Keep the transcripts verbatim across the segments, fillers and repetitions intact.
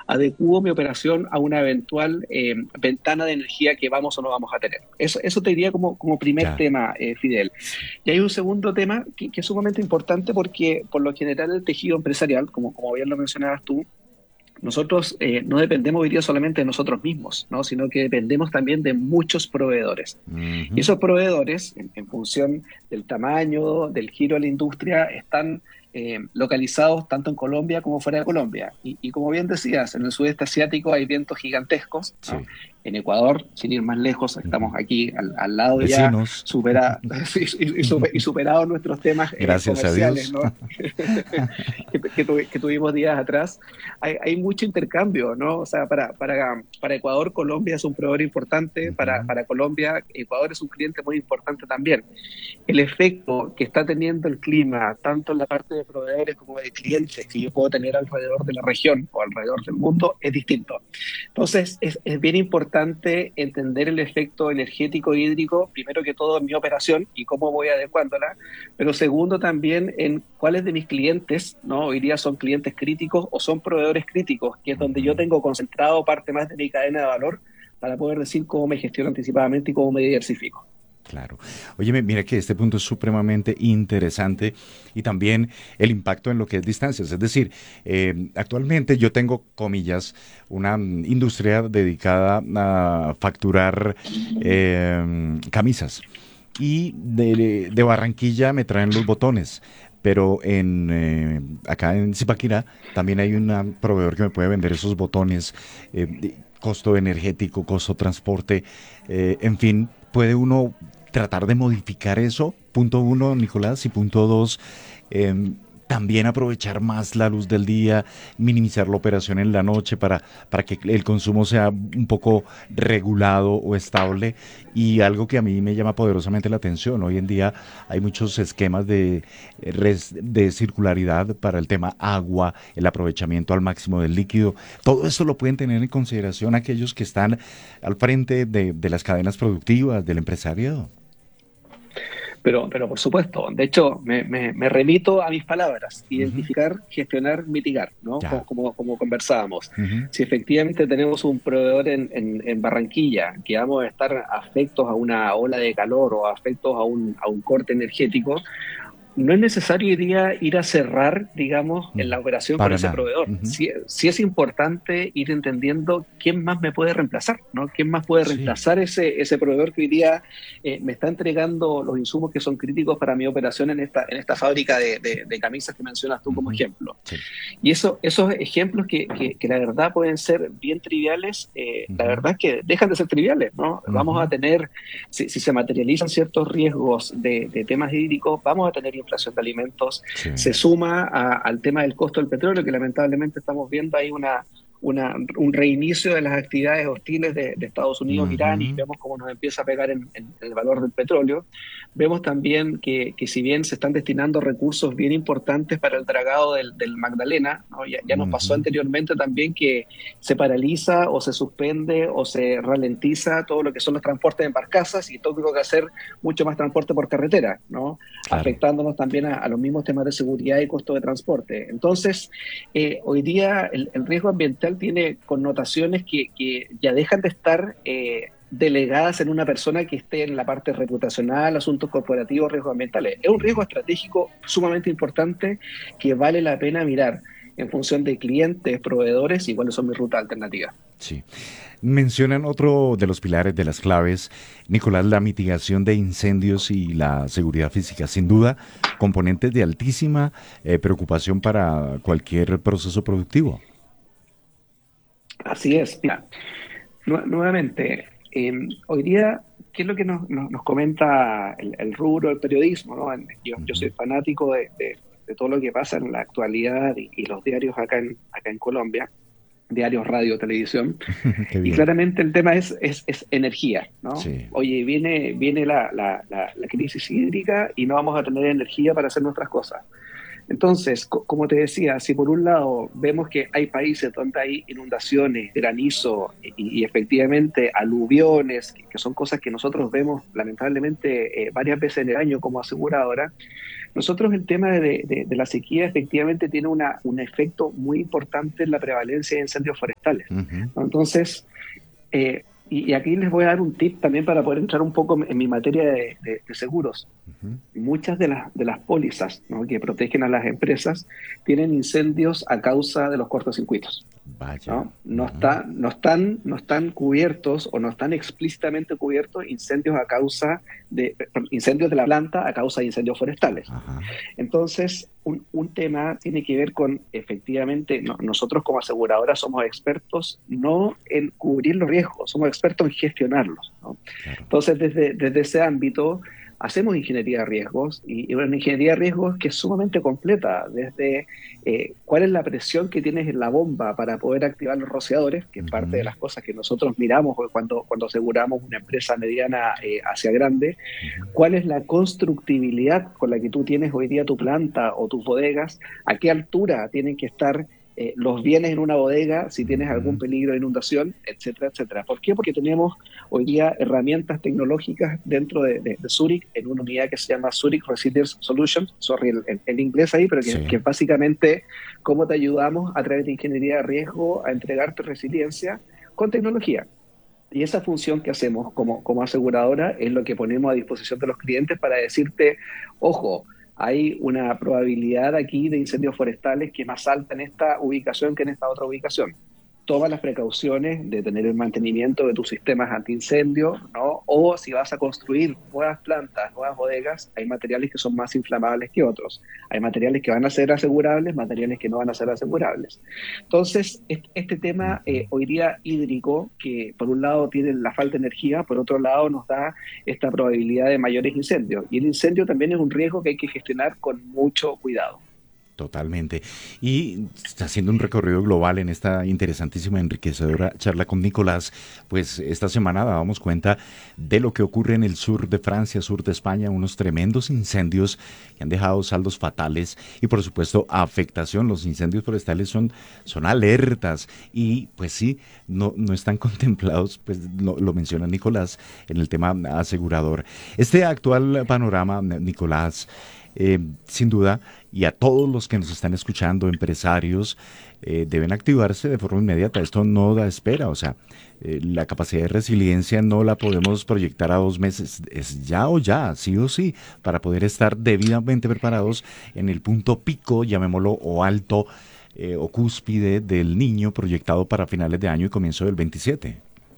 adecuo mi operación a una eventual eh, ventana de energía que vamos o no vamos a tener. Eso, eso te diría como, como primer Ya. tema, eh, Fidel. Y hay un segundo tema que, que es sumamente importante porque por lo general el tejido empresarial, como, como bien lo mencionabas tú, nosotros eh, no dependemos hoy día solamente de nosotros mismos, ¿no? Sino que dependemos también de muchos proveedores. Y Ujú. esos proveedores, en, en función del tamaño, del giro de la industria, están eh, localizados tanto en Colombia como fuera de Colombia. Y, y como bien decías, en el sudeste asiático hay vientos gigantescos, ¿no? Sí. En Ecuador, sin ir más lejos, Ujú. estamos aquí al, al lado ya, Vecinos. supera, y, y, super, y superados nuestros temas eh, Gracias a comerciales, Dios. ¿no? que, que, tuvi, que, tuvimos días atrás. Hay, hay, mucho intercambio, ¿no? O sea, para, para, para Ecuador, Colombia es un proveedor importante, para, Ujú. para Colombia, Ecuador es un cliente muy importante también. El efecto que está teniendo el clima, tanto en la parte de proveedores como de clientes que yo puedo tener alrededor de la región o alrededor del mundo, es distinto. Entonces, es, es bien importante entender el efecto energético hídrico, primero que todo en mi operación y cómo voy adecuándola, pero segundo también en cuáles de mis clientes, ¿no? Hoy día son clientes críticos o son proveedores críticos, que es donde yo Ujú. tengo concentrado parte más de mi cadena de valor para poder decir cómo me gestiono anticipadamente y cómo me diversifico. Claro. Óyeme, mira que este punto es supremamente interesante y también el impacto en lo que es distancias. Es decir, eh, actualmente yo tengo, comillas, una mm, industria dedicada a facturar eh, camisas y de, de Barranquilla me traen los botones. Pero en eh, acá en Zipaquirá también hay un proveedor que me puede vender esos botones, eh, de costo energético, costo transporte, eh, en fin, puede uno tratar de modificar eso, punto uno, Nicolás, y punto dos, eh, también aprovechar más la luz del día, minimizar la operación en la noche para, para que el consumo sea un poco regulado o estable. Y algo que a mí me llama poderosamente la atención, hoy en día hay muchos esquemas de, eh, res- de circularidad para el tema agua, el aprovechamiento al máximo del líquido. Todo esto lo pueden tener en consideración aquellos que están al frente de, de las cadenas productivas, del empresariado. Pero, pero por supuesto, de hecho, me, me, me remito a mis palabras, Ujú. identificar, gestionar, mitigar, ¿no? Como, Ya. como, como conversábamos. Ujú. Si efectivamente tenemos un proveedor en, en, en Barranquilla que vamos a estar afectos a una ola de calor o afectos a un, a un corte energético, no es necesario hoy día ir a cerrar, digamos, en Ujú. la operación con Para ese nada. proveedor. Ujú. Sí, sí es importante ir entendiendo quién más me puede reemplazar, ¿no? ¿Quién más puede Sí. reemplazar ese, ese proveedor que hoy día eh, me está entregando los insumos que son críticos para mi operación en esta, en esta fábrica de, de, de camisas que mencionas tú como Ujú. ejemplo? Sí. Y eso, esos ejemplos que, que, que la verdad pueden ser bien triviales, eh, la Ujú. verdad es que dejan de ser triviales, ¿no? Vamos a Ujú. tener, si, si se materializan ciertos riesgos de, de, temas hídricos, vamos a tener inflación de alimentos, Sí. se suma a, al tema del costo del petróleo, que lamentablemente estamos viendo ahí una, una, un reinicio de las actividades hostiles de, de Estados Unidos, Irán, y Ujú. vemos cómo nos empieza a pegar en, en, en el valor del petróleo. Vemos también que, que si bien se están destinando recursos bien importantes para el dragado del, del Magdalena, ¿no? ya, ya nos pasó Ujú. anteriormente también que se paraliza o se suspende o se ralentiza todo lo que son los transportes de barcazas y tengo que hacer mucho más transporte por carretera, ¿no? Claro. Afectándonos también a, a los mismos temas de seguridad y costo de transporte. Entonces, eh, hoy día el, el, riesgo ambiental tiene connotaciones que, que ya dejan de estar eh, delegadas en una persona que esté en la parte reputacional, asuntos corporativos, riesgos ambientales. Es un riesgo Ujú. estratégico sumamente importante que vale la pena mirar en función de clientes, proveedores y cuáles son mis rutas alternativas. Sí. Mencionan otro de los pilares de las claves, Nicolás, la mitigación de incendios y la seguridad física. Sin duda, componentes de altísima eh, preocupación para cualquier proceso productivo. Así es. Mira, nu- nuevamente, eh, hoy día, ¿qué es lo que nos, nos, nos comenta el, el, rubro del periodismo? ¿No? Yo, yo soy Ujú. fanático de, de, de, todo lo que pasa en la actualidad y, y los diarios acá en, acá en Colombia, diarios, radio, televisión, Qué y bien. claramente el tema es, es, es energía, ¿no? Sí. Oye, viene, viene la, la, la, la crisis hídrica y no vamos a tener energía para hacer nuestras cosas. Entonces, co- como te decía, si por un lado vemos que hay países donde hay inundaciones, granizo y, y efectivamente aluviones, que, que son cosas que nosotros vemos lamentablemente eh, varias veces en el año como aseguradora, Nosotros el tema de, de- de la sequía efectivamente tiene una, un efecto muy importante en la prevalencia de incendios forestales, Ujú, ¿no? Entonces, eh, y, y aquí les voy a dar un tip también para poder entrar un poco en mi materia de, de- de seguros. ujú. Muchas de las, de las pólizas, ¿no?, que protegen a las empresas tienen incendios a causa de los cortocircuitos, Vaya. ¿no? No Ujú, está, no están, no están cubiertos o no están explícitamente cubiertos incendios a causa de incendios de la planta a causa de incendios forestales. ajá. Entonces, un, un tema tiene que ver con, efectivamente, no- nosotros como aseguradora somos expertos no en cubrir los riesgos, somos expertos en gestionarlos, ¿no? Claro. Entonces, desde, desde ese ámbito, hacemos ingeniería de riesgos y, y una ingeniería de riesgos que es sumamente completa, desde eh, cuál es la presión que tienes en la bomba para poder activar los rociadores, que es parte de Ujú, las cosas que nosotros miramos cuando, cuando aseguramos una empresa mediana eh, hacia grande. ujú, ¿Cuál es la constructibilidad con la que tú tienes hoy día tu planta o tus bodegas? ¿A qué altura tienen que estar eh, los bienes en una bodega si tienes algún ujú. peligro de inundación, etcétera, etcétera? ¿Por qué? Porque tenemos hoy día herramientas tecnológicas dentro de, de, de Zurich, en una unidad que se llama Zurich Resilience Solutions, sorry el, el, el inglés ahí, pero que, que Sí. básicamente cómo te ayudamos a través de ingeniería de riesgo a entregarte resiliencia con tecnología. Y esa función que hacemos como, como aseguradora es lo que ponemos a disposición de los clientes para decirte, ojo, hay una probabilidad aquí de incendios forestales que es más alta en esta ubicación que en esta otra ubicación. Toma las precauciones de tener el mantenimiento de tus sistemas antiincendios, ¿no? O si vas a construir nuevas plantas, nuevas bodegas, hay materiales que son más inflamables que otros. Hay materiales que van a ser asegurables, materiales que no van a ser asegurables. Entonces, este tema Ujú. eh, hoy día hídrico, que por un lado tiene la falta de energía, por otro lado nos da esta probabilidad de mayores incendios. Y el incendio también es un riesgo que hay que gestionar con mucho cuidado. Totalmente. Y está haciendo un recorrido global en esta interesantísima, enriquecedora charla con Nicolás. Pues esta semana dábamos cuenta de lo que ocurre en el sur de Francia, sur de España, unos tremendos incendios que han dejado saldos fatales y por supuesto afectación. Los incendios forestales son, son alertas y pues sí, no, no están contemplados, pues lo, lo menciona Nicolás en el tema asegurador. Este actual panorama, Nicolás, eh, sin duda, y a todos los que nos están escuchando, empresarios, eh, deben activarse de forma inmediata. Esto no da espera, o sea, eh, la capacidad de resiliencia no la podemos proyectar a dos meses, es ya o ya, sí o sí, para poder estar debidamente preparados en el punto pico, llamémoslo, o alto, eh, o cúspide del niño proyectado para finales de año y comienzo del veintisiete.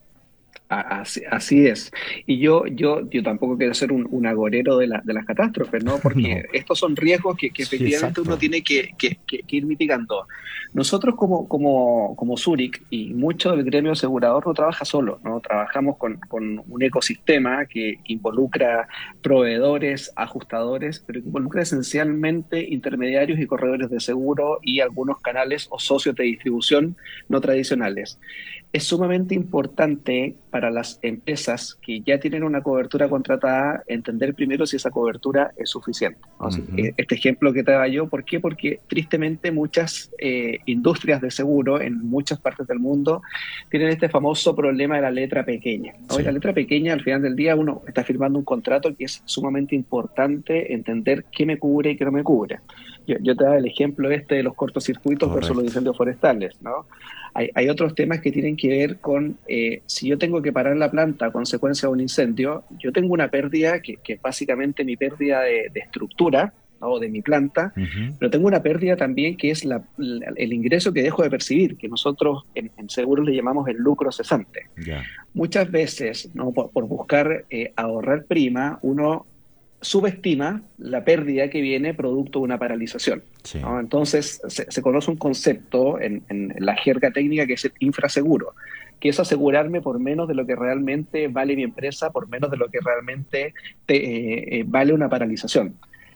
A- Así, así es. Y yo, yo, yo tampoco quiero ser un, un agorero de, la- de las catástrofes, ¿no? Porque No, estos son riesgos que, que sí, efectivamente uno exacto. tiene que, que- que- que ir mitigando. Nosotros como, como, como Zurich y mucho del gremio asegurador no trabaja solo, ¿no? Trabajamos con, con un ecosistema que involucra proveedores, ajustadores, pero que involucra esencialmente intermediarios y corredores de seguro y algunos canales o socios de distribución no tradicionales. Es sumamente importante para las empresas que ya tienen una cobertura contratada entender primero si esa cobertura es suficiente, ¿no? Si- Ujú, eh, Este ejemplo que te daba yo, ¿por qué? Porque tristemente muchas eh, industrias de seguro en muchas partes del mundo tienen este famoso problema de la letra pequeña, ¿no? Y la sí, letra pequeña, al final del día, uno está firmando un contrato que es sumamente importante entender qué me cubre y qué no me cubre. Yo, yo te daba el ejemplo este de los cortocircuitos versus los correcto. incendios forestales, ¿no? Hay, hay otros temas que tienen que ver con eh, si yo tengo que parar la planta a consecuencia de un incendio, yo tengo una pérdida que, que es básicamente mi pérdida de, de estructura, ¿no?, de mi planta, Ujú, pero tengo una pérdida también que es la, la, el ingreso que dejo de percibir, que nosotros en, en seguros le llamamos el lucro cesante. ya. Muchas veces, ¿no?, por, por buscar eh, ahorrar prima, uno subestima la pérdida que viene producto de una paralización, Sí. ¿no? Entonces, se, se conoce un concepto en, en, la jerga técnica que es el infraseguro, que es asegurarme por menos de lo que realmente vale mi empresa, por menos de lo que realmente te, eh, eh, vale una paralización.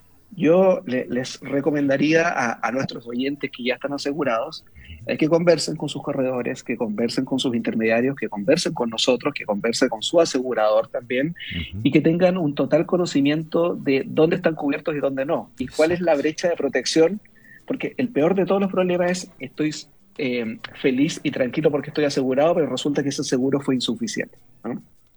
Yo le, les recomendaría a, a, nuestros oyentes que ya están asegurados eh, que conversen con sus corredores, que conversen con sus intermediarios, que conversen con nosotros, que conversen con su asegurador también Ujú, y que tengan un total conocimiento de dónde están cubiertos y dónde no y cuál es la exacto. brecha de protección, porque el peor de todos los problemas es estoy eh, feliz y tranquilo porque estoy asegurado, pero resulta que ese seguro fue insuficiente, ¿no?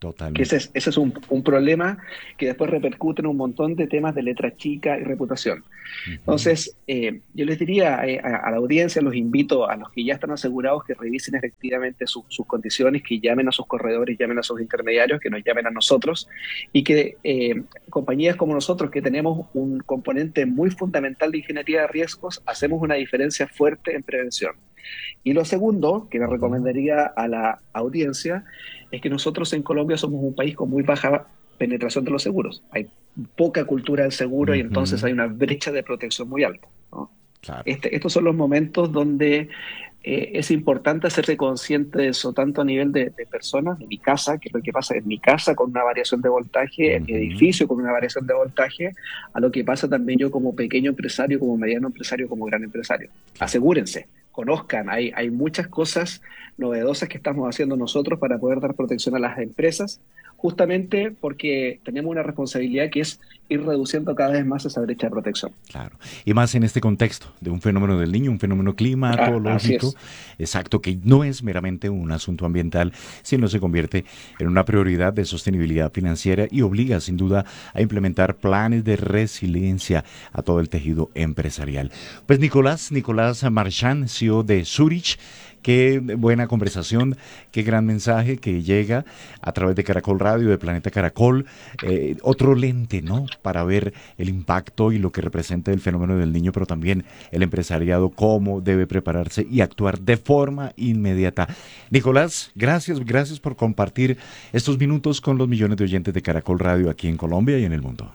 Que ese Totalmente. es, ese es un, un problema que después repercute en un montón de temas de letra chica y reputación. Ujú. Entonces, eh, yo les diría eh, a, a la audiencia, los invito a los que ya están asegurados que revisen efectivamente su- sus condiciones, que llamen a sus corredores, llamen a sus intermediarios, que nos llamen a nosotros y que eh, compañías como nosotros, que tenemos un componente muy fundamental de ingeniería de riesgos, hacemos una diferencia fuerte en prevención. Y lo segundo que le Ujú. recomendaría a la audiencia es que nosotros en Colombia somos un país con muy baja penetración de los seguros. Hay poca cultura del seguro y entonces Ujú. hay una brecha de protección muy alta, ¿no? Claro. Este, estos son los momentos donde eh, es importante hacerse consciente de eso, tanto a nivel de, de personas, de mi casa, que es lo que pasa en mi casa con una variación de voltaje, en mi Ujú. edificio con una variación de voltaje, a lo que pasa también yo como pequeño empresario, como mediano empresario, como gran empresario. Claro. Asegúrense, conozcan, hay, hay muchas cosas novedosas que estamos haciendo nosotros para poder dar protección a las empresas, justamente porque tenemos una responsabilidad que es ir reduciendo cada vez más esa brecha de protección. Claro. Y más en este contexto de un fenómeno del niño, un fenómeno Ah, así climatológico, es. exacto, que no es meramente un asunto ambiental, sino se convierte en una prioridad de sostenibilidad financiera y obliga sin duda a implementar planes de resiliencia a todo el tejido empresarial. Pues Nicolás, Nicolás Marchand, C E O de Zurich, qué buena conversación, qué gran mensaje que llega a través de Caracol Radio, de Planeta Caracol, eh, otro lente, ¿no? Para ver el impacto y lo que representa el fenómeno del niño, pero también el empresariado, cómo debe prepararse y actuar de forma inmediata. Nicolás, gracias, gracias por compartir estos minutos con los millones de oyentes de Caracol Radio aquí en Colombia y en el mundo.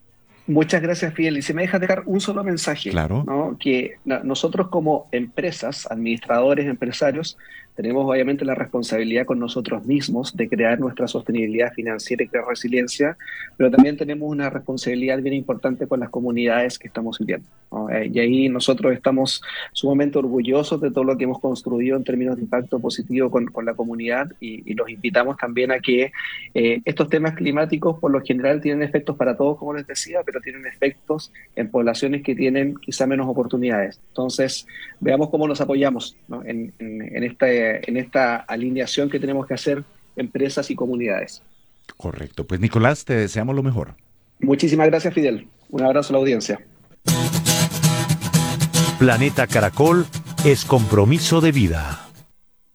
Muchas gracias, Fidel. Y si me dejas dejar un solo mensaje, Claro. ¿no? Que no- nosotros como empresas, administradores, empresarios, tenemos obviamente la responsabilidad con nosotros mismos de crear nuestra sostenibilidad financiera y crear resiliencia, pero también tenemos una responsabilidad bien importante con las comunidades que estamos viviendo, ¿no? Eh, y ahí nosotros estamos sumamente orgullosos de todo lo que hemos construido en términos de impacto positivo con, con la comunidad y, y los invitamos también a que eh, estos temas climáticos por lo general tienen efectos para todos, como les decía, pero tienen efectos en poblaciones que tienen quizá menos oportunidades. Entonces, veamos cómo nos apoyamos, ¿no? en, en, en, esta, en esta alineación que tenemos que hacer empresas y comunidades. Correcto. Pues Nicolás, te deseamos lo mejor. Muchísimas gracias, Fidel. Un abrazo a la audiencia. Planeta Caracol es compromiso de vida.